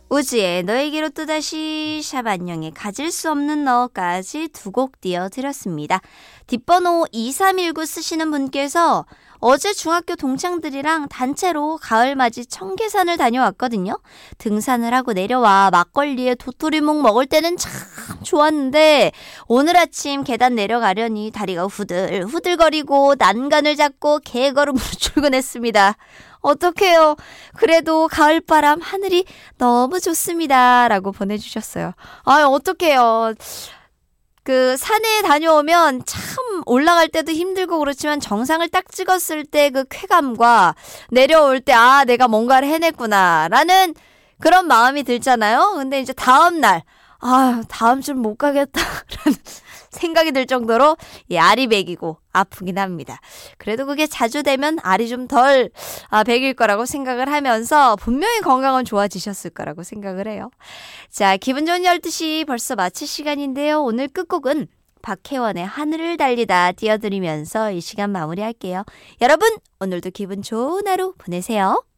우주의 너에게로 또다시 샵 안녕의 가질 수 없는 너까지 두 곡 띄워드렸습니다. 뒷번호 2319 쓰시는 분께서 어제 중학교 동창들이랑 단체로 가을맞이 청계산을 다녀왔거든요. 등산을 하고 내려와 막걸리에 도토리묵 먹을 때는 참 좋았는데 오늘 아침 계단 내려가려니 다리가 후들후들거리고 난간을 잡고 개걸음으로 출근했습니다. 어떡해요. 그래도 가을바람 하늘이 너무 좋습니다. 라고 보내주셨어요. 어떡해요. 그 산에 다녀오면 참 올라갈 때도 힘들고 그렇지만 정상을 딱 찍었을 때 그 쾌감과 내려올 때 내가 뭔가를 해냈구나 라는 그런 마음이 들잖아요. 근데 이제 다음날 다음 주는 못 가겠다라는 생각이 들 정도로 알이 배기고 아프긴 합니다. 그래도 그게 자주 되면 알이 좀 덜 배길 거라고 생각을 하면서 분명히 건강은 좋아지셨을 거라고 생각을 해요. 자, 기분 좋은 12시 벌써 마칠 시간인데요. 오늘 끝곡은 박혜원의 하늘을 달리다 띄워드리면서 이 시간 마무리할게요. 여러분, 오늘도 기분 좋은 하루 보내세요.